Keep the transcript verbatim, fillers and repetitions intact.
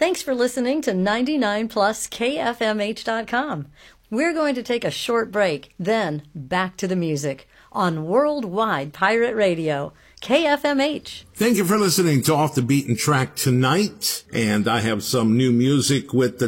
Thanks for listening to ninety-nine plus K F M H dot com. We're going to take a short break, then back to the music on Worldwide Pirate Radio, K F M H. Thank you for listening to Off the Beaten Track tonight, and I have some new music with the